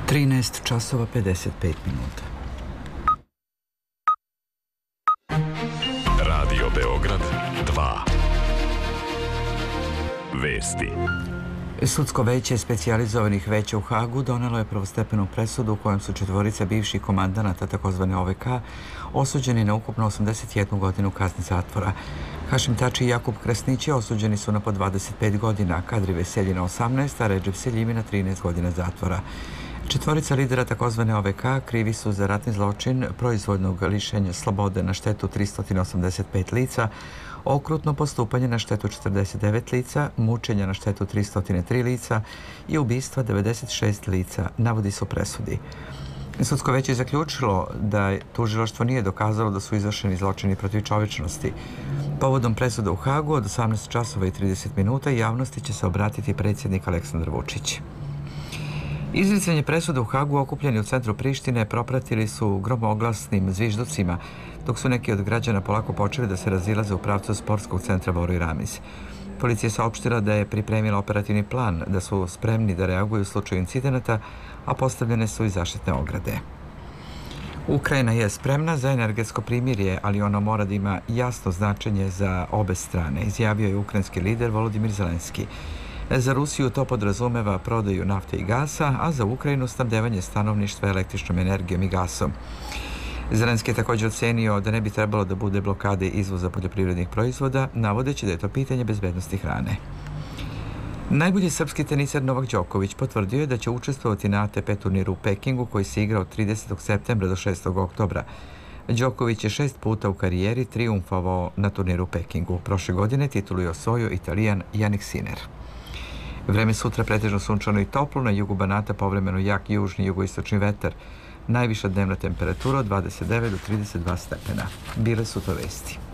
13 časova 55 minuta. Radio Beograd 2. Vesti. Sudsko veće specijalizovanih veća u Hagu donelo je prvostepenu presudu u kojem su četvorica bivših komandanata takozvane OVK osuđeni na ukupno 81 godinu kazne zatvora. Hašim Tači i Jakub Krasnići osuđeni su na po 25 godina, Kadri Veselji na 18, a Redžep Seljimi na 13 godina zatvora. Četvorica lidera takozvane OVK krivi su za ratni zločin proizvoljnog lišenja slobode na štetu 385 lica, okrutno postupanje na štetu 49 lica, mučenja na štetu 303 lica i ubistva 96 lica, navodi se u presudi. Sudsko veće je zaključilo da tužilaštvo nije dokazalo da su izvršeni zločini protiv čovječnosti. Povodom presuda u Hagu od 18 časova i 30 minuta javnosti će se obratiti predsjednik Aleksandar Vučić. Izricanje presuda u Hagu okupljeni u centru Prištine propratili su gromoglasnim zvižducima, dok su neki od građana polako počeli da se razilaze u pravcu sportskog centra Voro i Ramiz. Policija je saopštila da je pripremila operativni plan, da su spremni da reaguju u slučaju incidenata, a postavljene su i zaštitne ograde. Ukrajina je spremna za energetsko primirje, ali ono mora da ima jasno značenje za obe strane, izjavio je ukrajinski lider Volodimir Zelenski. Za Rusiju to podrazumeva prodaju nafte i gasa, a za Ukrajinu snabdevanje stanovništva električnom energijom i gasom. Zelenski je također ocenio da ne bi trebalo da bude blokade izvoza poljoprivrednih proizvoda, navodeći da je to pitanje bezbednosti hrane. Najbolji srpski teniser Novak Đoković potvrdio je da će učestvovati na ATP turniru u Pekingu koji se igra od 30. septembra do 6. oktobra. Đoković je 6 puta u karijeri trijumfovao na turniru u Pekingu. Prošle godine titulu je osvojio Italijan Jannik Sinner. Vreme sutra pretežno sunčano i toplo, na jugu Banata povremeno jak južni jugoistočni vetar. Najviša dnevna temperatura od 29 do 32 stepena. Bile su to vesti.